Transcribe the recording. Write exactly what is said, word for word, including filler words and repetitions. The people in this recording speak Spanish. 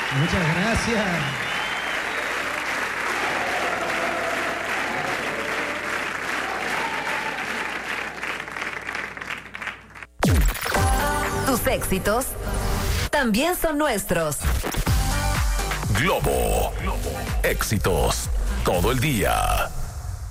Muchas gracias. Tus éxitos también son nuestros. Globo. Éxitos todo el día.